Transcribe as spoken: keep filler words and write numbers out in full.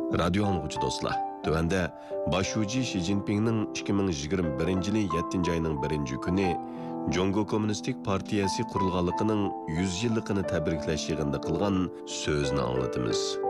Radio anlıqçı dostlar. Tövəndə Başuji Xi Jinpingning ikki ming yigirma birinchi yil yettinchi ayning birinchi kuni Jongo Kommunistik Partiyasi qurilganligining yuz yilligini tabriklash yig'inida qilgan so'zni anglatamiz.